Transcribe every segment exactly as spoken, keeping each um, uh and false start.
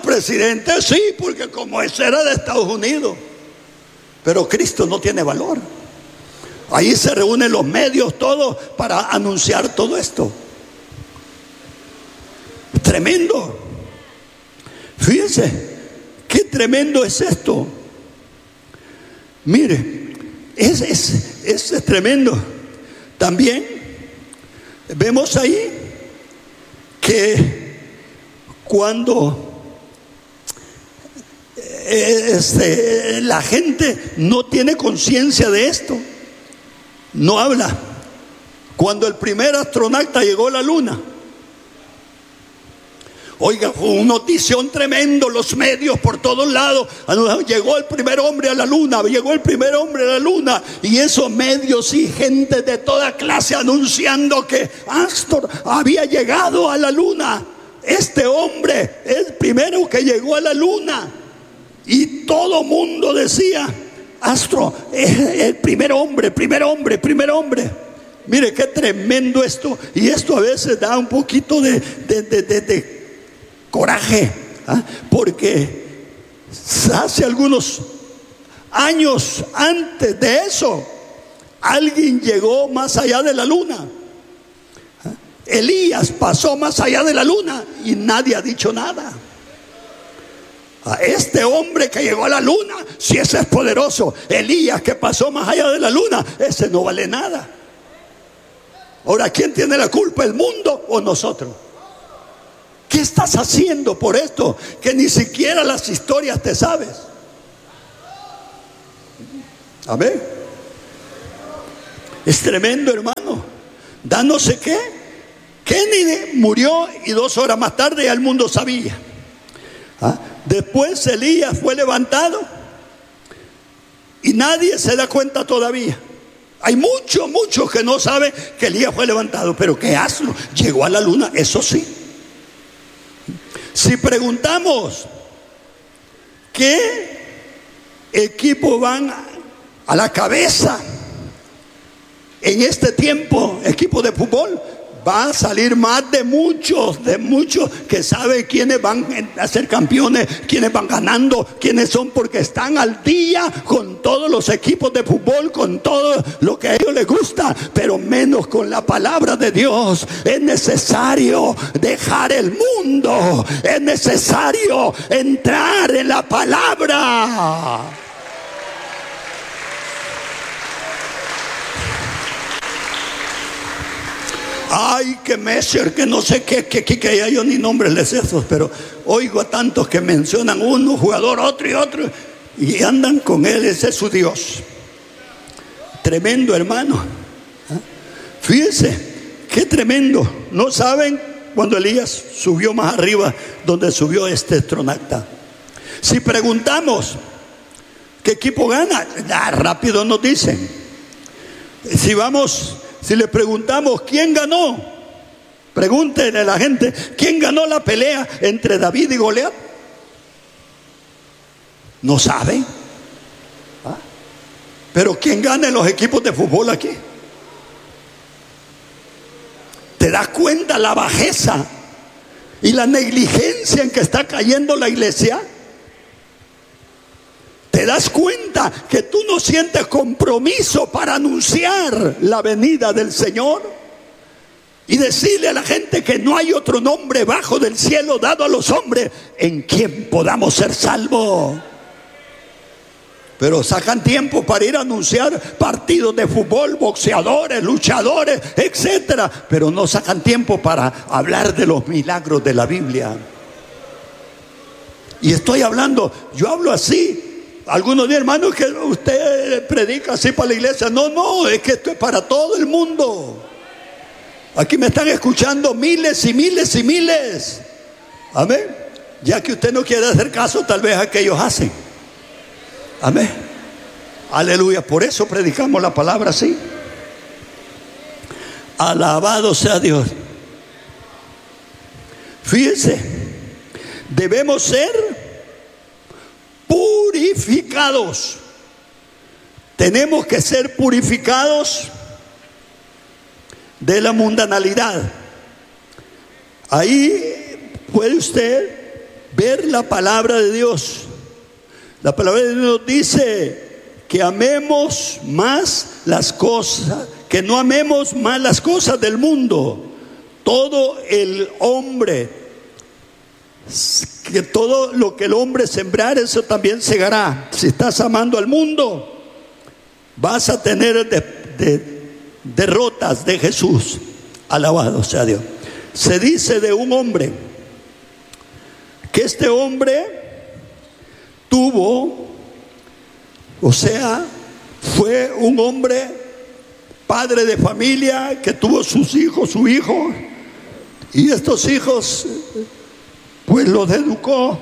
presidente, sí, porque como ese era de Estados Unidos. Pero Cristo no tiene valor. Ahí se reúnen los medios todos para anunciar todo esto. Tremendo. Fíjense, qué tremendo es esto. Mire, es, es, es tremendo. También vemos ahí que cuando este, la gente no tiene conciencia de esto, no habla. Cuando el primer astronauta llegó a la luna, oiga, fue una notición tremendo, los medios por todos lados. Llegó el primer hombre a la luna, llegó el primer hombre a la luna. Y esos medios y gente de toda clase anunciando que Astor había llegado a la luna. Este hombre es el primero que llegó a la luna. Y todo mundo decía, Astro es el primer hombre, primer hombre, primer hombre. Mire qué tremendo esto. Y esto a veces da un poquito de... de, de, de, de coraje, ¿eh? Porque hace algunos años antes de eso, alguien llegó más allá de la luna. ¿Eh? Elías pasó más allá de la luna y nadie ha dicho nada. A este hombre que llegó a la luna, si ese es poderoso. Elías que pasó más allá de la luna, ese no vale nada. Ahora, ¿quién tiene la culpa? ¿El mundo o nosotros? ¿Qué estás haciendo por esto que ni siquiera las historias te sabes? Amén. Es tremendo, hermano. Da no sé qué. Kennedy murió y dos horas más tarde ya el mundo sabía. ¿Ah? Después Elías fue levantado y nadie se da cuenta todavía. Hay muchos, muchos que no saben que Elías fue levantado, pero que Astro llegó a la luna, eso sí. Si preguntamos qué equipos van a la cabeza en este tiempo, equipo de fútbol, va a salir más de muchos, de muchos que saben quiénes van a ser campeones, quiénes van ganando, quiénes son, porque están al día con todos los equipos de fútbol, con todo lo que a ellos les gusta, pero menos con la palabra de Dios. Es necesario dejar el mundo, es necesario entrar en la palabra. Ay, que Messer, que no sé qué, que, que, que yo ni nombres les esos, pero oigo a tantos que mencionan uno, jugador, otro y otro, y andan con él, ese es su Dios. Tremendo, hermano. ¿Ah? Fíjense, qué tremendo. No saben cuando Elías subió más arriba, donde subió este astronauta. Si preguntamos qué equipo gana, ya rápido nos dicen. Si vamos... Si le preguntamos quién ganó, pregúntenle a la gente, ¿quién ganó la pelea entre David y Goliat? No saben. ¿Ah? Pero ¿quién gana en los equipos de fútbol aquí? ¿Te das cuenta la bajeza y la negligencia en que está cayendo la iglesia? ¿Te das cuenta que tú no sientes compromiso para anunciar la venida del Señor? Y decirle a la gente que no hay otro nombre bajo del cielo dado a los hombres en quien podamos ser salvos. Pero sacan tiempo para ir a anunciar partidos de fútbol, boxeadores, luchadores, etcétera. Pero no sacan tiempo para hablar de los milagros de la Biblia. Y estoy hablando, yo hablo así. Algunos dicen, hermano, que usted predica así para la iglesia. No, no, es que esto es para todo el mundo. Aquí me están escuchando miles y miles y miles. Amén. Ya que usted no quiere hacer caso, tal vez aquellos hacen. Amén. Aleluya. Por eso predicamos la palabra así. Alabado sea Dios. Fíjense, debemos ser purificados. Tenemos que ser purificados de la mundanalidad. Ahí puede usted ver la palabra de Dios. La palabra de Dios dice que amemos más las cosas, que no amemos más las cosas del mundo. Todo el hombre, que todo lo que el hombre sembrar, eso también segará. Si estás amando al mundo, vas a tener de, de, derrotas de Jesús. Alabado sea Dios. Se dice de un hombre que este hombre tuvo, o sea, fue un hombre padre de familia que tuvo sus hijos, su hijo, y estos hijos pues los educó,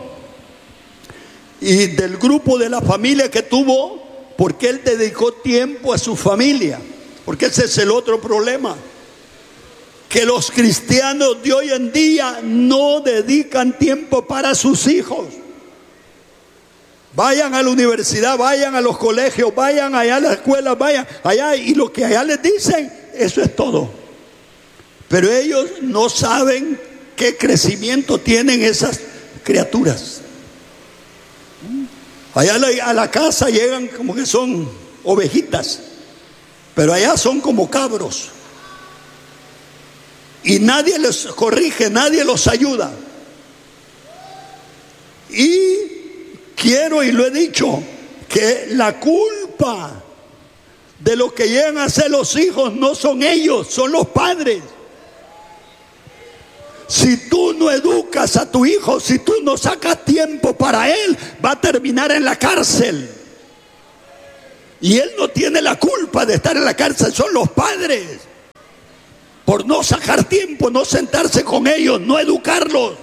y del grupo de la familia que tuvo, porque él dedicó tiempo a su familia, porque ese es el otro problema, que los cristianos de hoy en día no dedican tiempo para sus hijos. Vayan a la universidad, vayan a los colegios, vayan allá a la escuela, vayan allá, y lo que allá les dicen, eso es todo. Pero ellos no saben qué crecimiento tienen esas criaturas. Allá a la, a la casa llegan como que son ovejitas, pero allá son como cabros. Y nadie les corrige, nadie los ayuda. Y quiero, y lo he dicho, que la culpa de lo que llegan a ser los hijos no son ellos, son los padres. Si tú no educas a tu hijo, si tú no sacas tiempo para él, va a terminar en la cárcel. Y él no tiene la culpa de estar en la cárcel, son los padres. Por no sacar tiempo, no sentarse con ellos, no educarlos.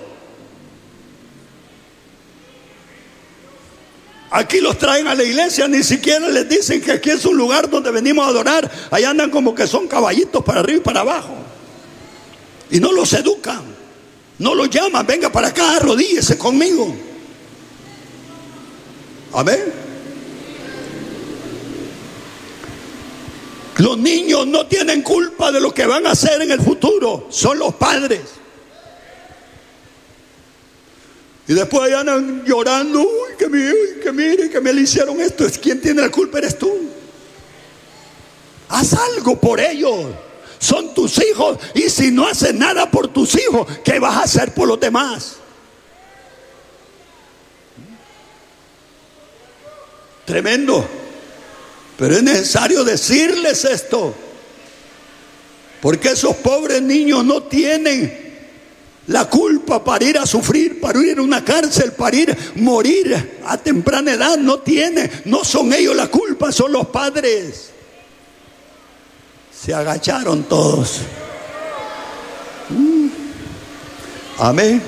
Aquí los traen a la iglesia, ni siquiera les dicen que aquí es un lugar donde venimos a adorar. Allá andan como que son caballitos para arriba y para abajo. Y no los educan, no los llaman, venga para acá, arrodíllese conmigo. Amén. Los niños no tienen culpa de lo que van a hacer en el futuro, son los padres. Y después allá andan llorando, uy, que mire, que mire, que me le hicieron esto. ¿Quién tiene la culpa? Eres tú. Haz algo por ellos. Son tus hijos. Y si no haces nada por tus hijos, ¿qué vas a hacer por los demás? Tremendo. Pero es necesario decirles esto, porque esos pobres niños no tienen la culpa para ir a sufrir, para ir a una cárcel, para ir a morir a temprana edad. No tienen, no son ellos la culpa, son los padres. Se agacharon todos. Mm. Amén.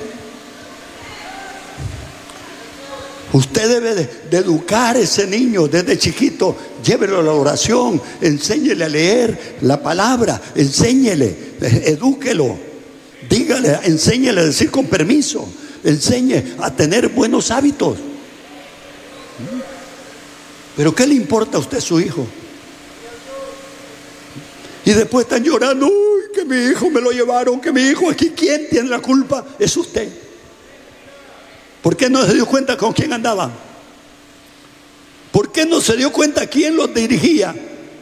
Usted debe de, de educar a ese niño desde chiquito. Llévelo a la oración, enséñele a leer la palabra, enséñele, edúquelo, dígale, enséñele a decir con permiso, enseñe a tener buenos hábitos. Pero ¿qué le importa a usted su hijo? Y después están llorando, uy, que mi hijo me lo llevaron, que mi hijo aquí. ¿Quién tiene la culpa? Es usted. ¿Por qué no se dio cuenta con quién andaba? ¿Por qué no se dio cuenta quién los dirigía?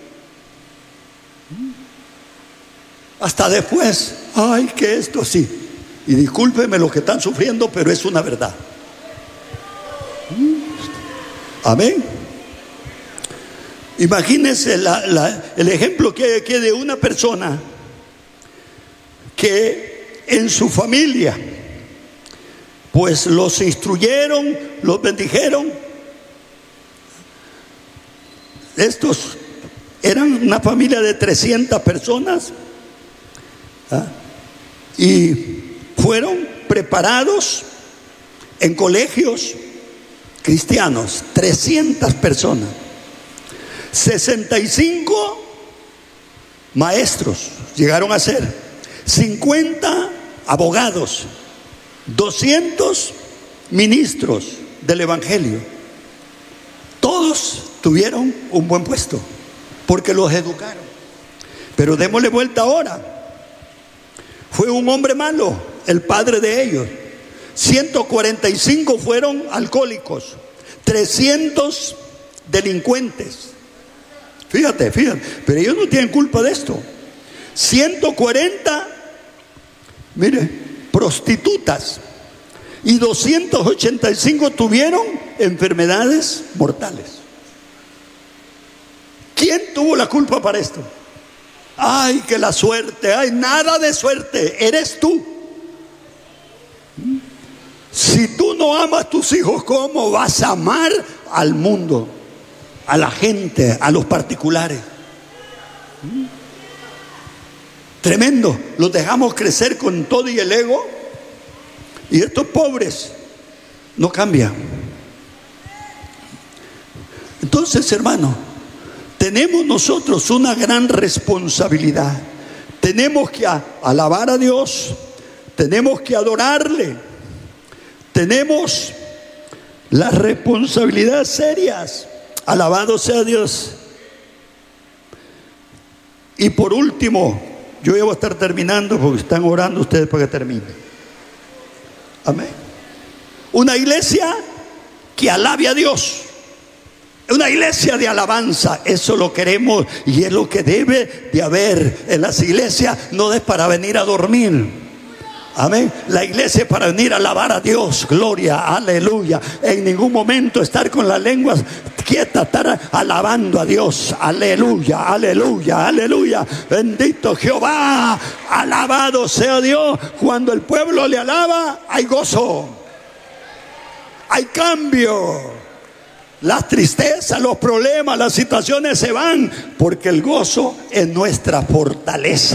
Hasta después, ay, que esto sí. Y discúlpeme lo que están sufriendo, pero es una verdad. Amén. Imagínense la, la, el ejemplo que hay aquí de una persona que en su familia pues los instruyeron, los bendijeron. Estos eran una familia de trescientas personas, ¿ah? Y fueron preparados en colegios cristianos, trescientas personas, sesenta y cinco maestros llegaron a ser, cincuenta abogados, doscientos ministros del evangelio. Todos tuvieron un buen puesto porque los educaron. Pero démosle vuelta ahora. Fue un hombre malo, el padre de ellos, ciento cuarenta y cinco fueron alcohólicos, trescientos delincuentes. Fíjate, fíjate, pero ellos no tienen culpa de esto. ciento cuarenta, mire, prostitutas, y doscientos ochenta y cinco tuvieron enfermedades mortales. ¿Quién tuvo la culpa para esto? Ay, que la suerte, ay, nada de suerte, eres tú. Si tú no amas a tus hijos, ¿cómo vas a amar al mundo, a la gente, a los particulares? Tremendo, los dejamos crecer con todo y el ego, y estos pobres no cambian. Entonces, hermano, tenemos nosotros una gran responsabilidad. Tenemos que alabar a Dios, tenemos que adorarle, tenemos las responsabilidades serias. Alabado sea Dios. Y por último, yo ya voy a estar terminando porque están orando ustedes para que termine. Amén. Una iglesia que alabe a Dios, una iglesia de alabanza, eso lo queremos y es lo que debe de haber en las iglesias. No es para venir a dormir. Amén. La iglesia es para venir a alabar a Dios. Gloria, aleluya. En ningún momento estar con las lenguas quietas, estar alabando a Dios. Aleluya, aleluya, aleluya. Bendito Jehová, alabado sea Dios. Cuando el pueblo le alaba, hay gozo, hay cambio. Las tristezas, los problemas, las situaciones se van, porque el gozo es nuestra fortaleza.